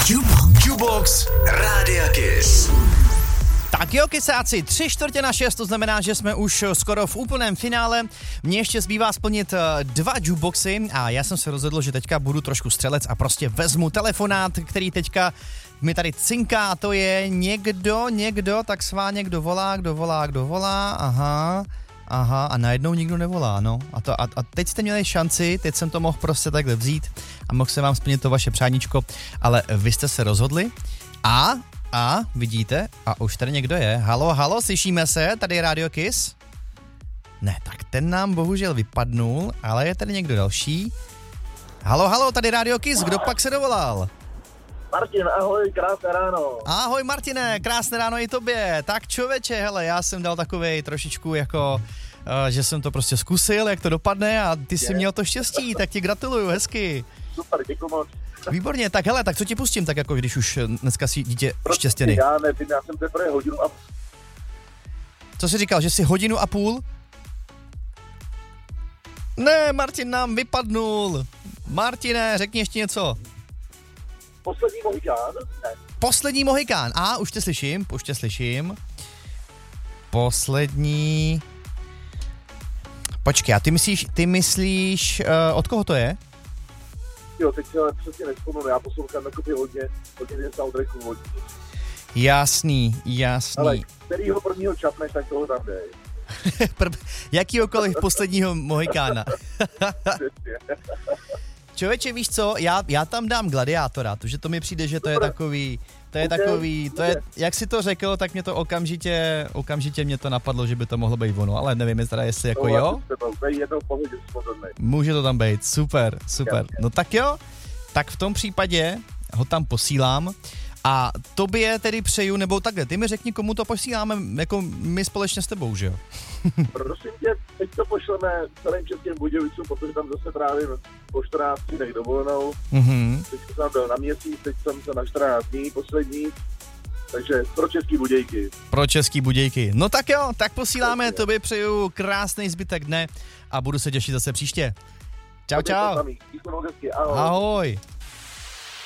Jubox Rádia Kiss. Tak jo, kysáci, 5:45, to znamená, že jsme už skoro v úplném finále. Mně ještě zbývá splnit 2 jukeboxy a já jsem se rozhodl, že teďka budu trošku střelec a prostě vezmu telefonát, který teďka mi tady cinká, a to je někdo, tak sváně, kdo volá, aha, a najednou nikdo nevolá, no. A teď jste měli šanci, teď jsem to mohl prostě takhle vzít a mohl se vám splnit to vaše přáníčko, ale vy jste se rozhodli a vidíte, a už tady někdo je. Halo, slyšíme se, tady je Radio Kiss? Ne, tak ten nám bohužel vypadnul, ale je tady někdo další. Halo, tady Radio Kiss, kdo pak se dovolal? Martin, ahoj, krásné ráno. Ahoj Martine, krásné ráno i tobě. Tak člověče, hele, já jsem dal takovej trošičku jako, že jsem to prostě zkusil, jak to dopadne a ty jsi měl to štěstí, tak ti gratuluju, hezky. Super, děkuji moc. Výborně, tak hele, tak co ti pustím, tak jako když už dneska si dítě štěstěný. Já nevím, já jsem teprve hodinu a... Co jsi říkal, že jsi 1,5 hodiny? Ne, Martin nám vypadnul. Martine, řekni ještě něco. Poslední Mohikán? Ne. Poslední Mohikán. Už tě slyším. Poslední... Počkej, a ty myslíš, od koho to je? Jo, teď se přesně nevzpomenu, já poslouchám takový hodně soundtracku hodně. Jasný. Ale kterýho prvního čapneš, tak toho tam dej. Jakýhokoliv posledního Mohikána. Člověče, víš co, já tam dám Gladiátora, protože to mi přijde, že to je takový, jak si to řekl, tak mě to okamžitě mě to napadlo, že by to mohlo být ono, ale nevím, jestli jako jo. Může to tam být, super. No tak jo, tak v tom případě ho tam posílám a tobě tedy přeju, nebo takhle, ty mi řekni, komu to posíláme, jako my společně s tebou, že jo? Prosím tě, teď to pošleme celým Českým Budějovicům, protože tam zase trávím po 14 dnech dovolenou. Teď jsem tam byl na měsíc, teď jsem se na 14 dní poslední, takže pro Český Budějky. No tak jo, tak posíláme, tobě přeju krásný zbytek dne a budu se těšit zase příště. Čau. Ahoj.